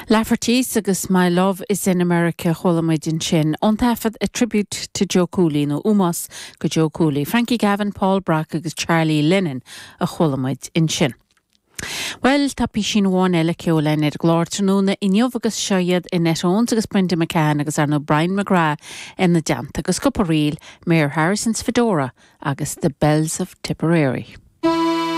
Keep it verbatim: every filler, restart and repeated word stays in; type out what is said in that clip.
Lafferty agus My Love is in America cholamid in sin. On tafad a tribute to Joe Cooley no umas go Joe Cooley. Frankie Gavin, Paul Brack agus Charlie Lennon a cholamid in sin. Well, tapi sin bháin eile ceolainn ar glártanúna inniuh agus seiad in netón agus Brenda McCann agus Arno Brian McGrath in the Jant agus Cuppa Riel, Mayor Harrison's Fedora agus The Bells of Tipperary.